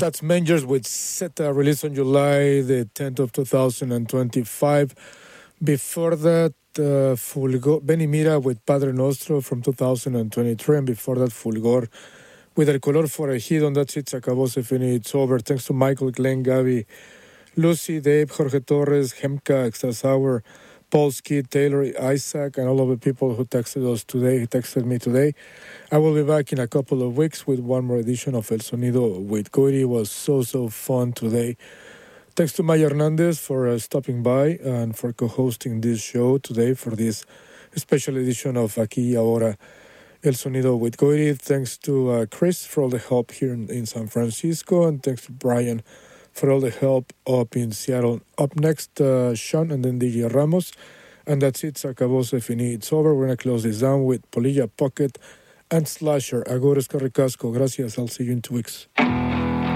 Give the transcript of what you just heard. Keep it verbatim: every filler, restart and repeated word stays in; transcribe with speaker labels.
Speaker 1: That's Mangers with Zeta, released on July the tenth of two thousand twenty-five. Before that, uh, Fulgor, Benny Mira with Padre Nostro from two thousand twenty-three. And before that, Fulgor with El Color Forajido. That's it. Se acabó, se finí. It's over. Thanks to Michael, Glenn, Gaby, Lucy, Dave, Jorge Torres, Hemka, Extra Sour, Polsky, Taylor, Isaac, and all of the people who texted us today, who texted me today. I will be back in a couple of weeks with one more edition of El Sonido with Goiri. It was so, so fun today. Thanks to Maya Hernandez for uh, stopping by and for co-hosting this show today for this special edition of Aquí y Ahora El Sonido with Goiri. Thanks to uh, Chris for all the help here in, in San Francisco, and thanks to Brian for all the help up in Seattle. Up next, uh, Sean and then D J Ramos. And that's it. Se acabó, se finí. It's over. We're going to close this down with Polilla Pocket and Slasher. Agores Carricasco. Gracias. I'll see you in two weeks.